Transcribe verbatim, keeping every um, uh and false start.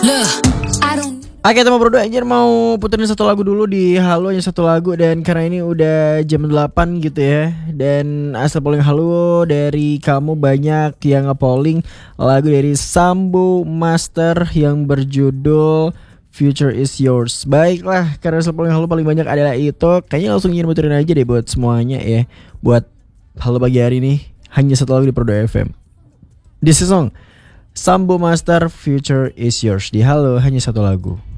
Oke teman bro, anjir mau puterin satu lagu dulu di Halo, hanya satu lagu. Dan karena ini udah jam delapan gitu ya, dan asal polling Halo dari kamu banyak yang nge-polling lagu dari Sambo Master yang berjudul Future Is Yours. Baiklah, karena asal polling Halo paling banyak adalah itu, kayaknya langsung ingin puterin aja deh buat semuanya ya. Buat Halo pagi hari ini, hanya satu lagu di Prodo F M. This is song Sambo Master Future Is Yours di Halo, hanya satu lagu.